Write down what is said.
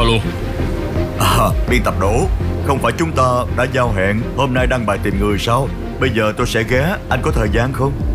luôn. Biên tập Đỗ, không phải chúng ta đã giao hẹn hôm nay đăng bài tìm người sao? Bây giờ tôi sẽ ghé, anh có thời gian không?